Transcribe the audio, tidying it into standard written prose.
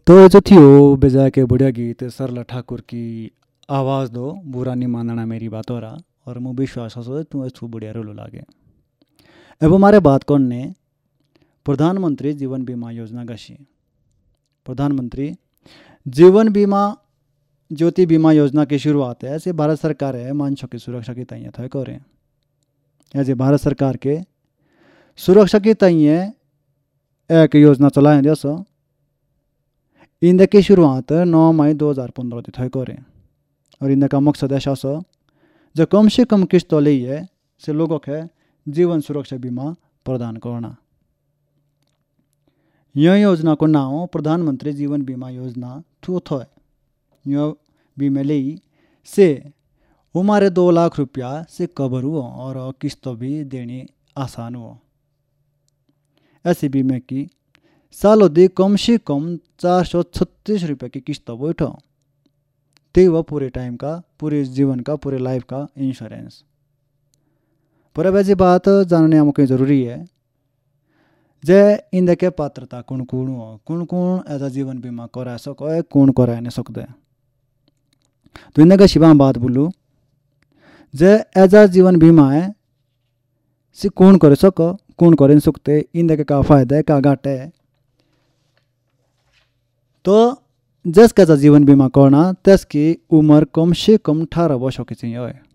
तो ये जो थी वो बेजा के बढ़िया गीत सरला ठाकुर की आवाज़ दो बुरा नहीं मानना मेरी बात हो रहा और मुझे विश्वास हो तू अच्छू बढ़िया रोलो लागे। अब हमारे बात कौन ने प्रधानमंत्री जीवन बीमा योजना गशी प्रधानमंत्री जीवन बीमा ज्योति बीमा योजना की शुरुआत है ऐसे भारत सरकार है मानसों की सुरक्षा की तैयार था करें ऐसे भारत सरकार के सुरक्षा की तैयार एक योजना चलाएं जैसा इंद की शुरुआत 9 मई 2015 थी थई करें और इंद का मकसद ऐसा जो कम से कम किस्तों ली है से लोगों के जीवन सुरक्षा बीमा प्रदान करना। यह योजना को नाम प्रधानमंत्री जीवन बीमा योजना थो है। यह बीमे ली से हमारे 2 लाख रुपया से कवर हुआ और किस्तों भी देनी आसान हो। ऐसे बीमे की साल अवधि कम से कम 436 रुपये की किस्त बैठो ते वह पूरे टाइम का पूरे जीवन का पूरे लाइफ का इंश्योरेंस। पर अब ऐसी बात जानने हमको ज़रूरी है जे इंद के पात्रता कौन कौन हो कौन कौन ऐसा जीवन बीमा करा सको है कौन करा नहीं सकते। तो इंद का शिवा बात बोलूँ जे ऐसा जीवन बीमा है से कौन कर सको कौन कर नहीं सकते इंद के का फायदा है का घाटा है। तो जिसका जीवन बीमा करना तस्की उम्र कम से कम 18 वर्षों की चाहिए।